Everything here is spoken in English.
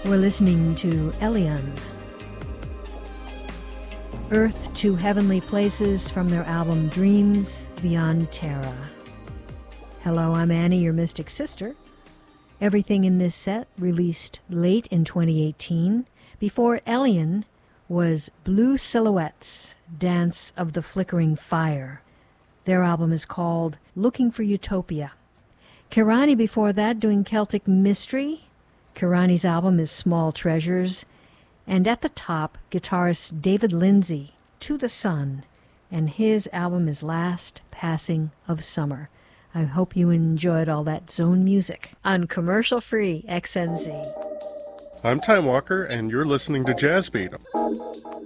We're listening to Elian, Earth to Heavenly Places from their album Dreams Beyond Terra. Hello, I'm Annie, your mystic sister. Everything in this set released late in 2018. Before Elian was Blue Silhouettes, Dance of the Flickering Fire. Their album is called Looking for Utopia. Kirani before that doing Celtic Mystery. Kirani's album is Small Treasures. And at the top, guitarist David Lindsay, To the Sun, and his album is Last Passing of Summer. I hope you enjoyed all that zone music on commercial-free XNZ. I'm Time Walker, and you're listening to Jazz Beat.